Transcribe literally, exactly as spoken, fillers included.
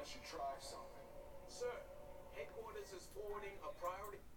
should try something. Sir, headquarters is forwarding a priority.